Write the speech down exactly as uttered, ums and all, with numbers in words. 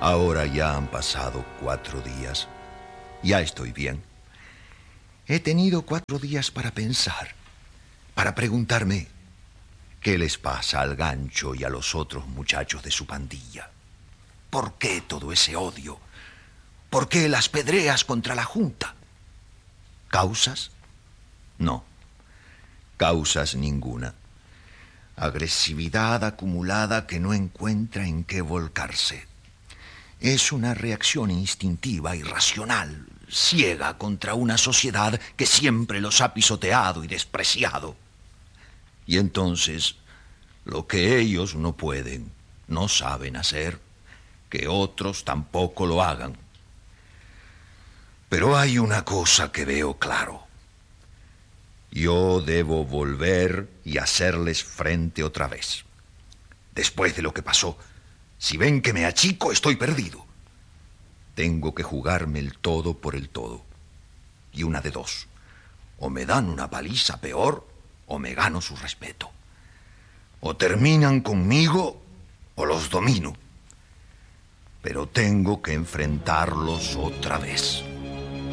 Ahora ya han pasado cuatro días. Ya estoy bien. He tenido cuatro días para pensar, para preguntarme qué les pasa al Gancho y a los otros muchachos de su pandilla. ¿Por qué todo ese odio? ¿Por qué las pedreas contra la Junta? ¿Causas? No. Causas ninguna. Agresividad acumulada que no encuentra en qué volcarse. Es una reacción instintiva, irracional, ciega contra una sociedad que siempre los ha pisoteado y despreciado. Y entonces, lo que ellos no pueden, no saben hacer, que otros tampoco lo hagan. Pero hay una cosa que veo claro. Yo debo volver y hacerles frente otra vez. Después de lo que pasó, si ven que me achico, estoy perdido. Tengo que jugarme el todo por el todo. Y una de dos. O me dan una paliza peor, o me gano su respeto. O terminan conmigo, o los domino. Pero tengo que enfrentarlos otra vez.